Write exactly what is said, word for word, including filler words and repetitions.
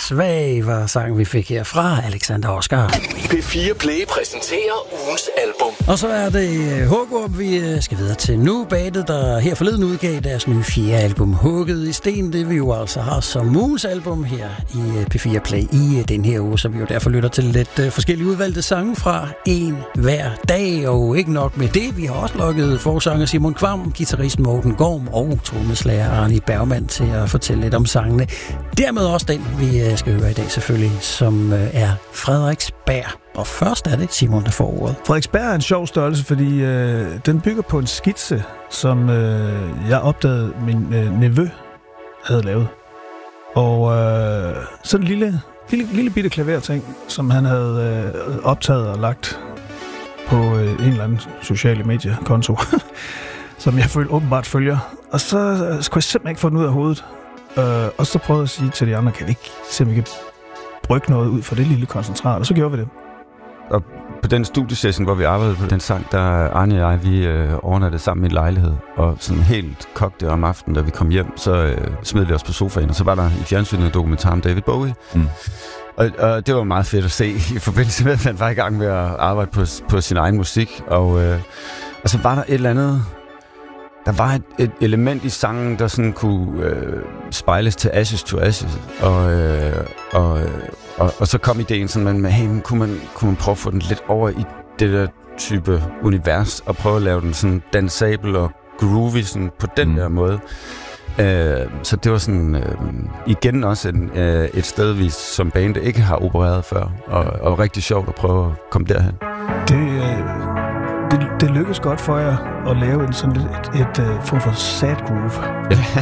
Svag var sangen, vi fik her fra Alexander Oscar. P fire Play præsenterer ugens album. Og så er det Hugorm, vi skal videre til nu. Bandet, der her forleden udgav deres nye fjerde album, Hugget i sten. Det vi jo altså har som ugens album her i P fire Play i den her uge, så vi jo derfor lytter til lidt forskellige udvalgte sange fra en hver dag. Og ikke nok med det, vi har også lukket forsanger Simon Kvam, guitarist Morten Gorm og trommeslager Arne Bergmann til at fortælle lidt om sangene. Dermed også den, vi skal høre i dag selvfølgelig, som er Frederiksberg. Og først er det Simon, der får ordet. Frederiksberg er en sjov størrelse, fordi øh, den bygger på en skitse, som øh, jeg opdagede, min øh, nevø havde lavet. Og øh, sådan en lille, lille, lille bitte klaverting, som han havde øh, optaget og lagt på øh, en eller anden sociale mediekonto, som jeg føl, åbenbart følger. Og så øh, skulle jeg simpelthen ikke få den ud af hovedet. Øh, og så prøvede jeg at sige til de andre, kan vi ikke simpelthen ikke brygge noget ud for det lille koncentrat? Og så gjorde vi det. Og på den studiesession, hvor vi arbejdede på den sang, der Arne og jeg, vi øh, overnattede sammen i en lejlighed. Og sådan helt kogte om aftenen, da vi kom hjem, så øh, smed vi os på sofaen. Og så var der i fjernsynet en dokumentar om David Bowie. Mm. Og, og det var meget fedt at se i forbindelse med, at han var i gang med at arbejde på, på sin egen musik. Og, øh, og så var der et eller andet... Der var et, et element i sangen, der sådan kunne øh, spejles til Ashes to Ashes. Og, øh, og, og, og så kom ideen sådan, at hey, kunne, man, kunne man prøve at få den lidt over i det der type univers, og prøve at lave den sådan dansabel og groovy sådan på den mm. der måde. Øh, så det var sådan øh, igen også en, øh, et sted, vi som band ikke har opereret før, og, og rigtig sjovt at prøve at komme derhen. Det, øh, det, det lykkedes godt for jer at lave en sådan et, et, et, et form for sad groove. Ja.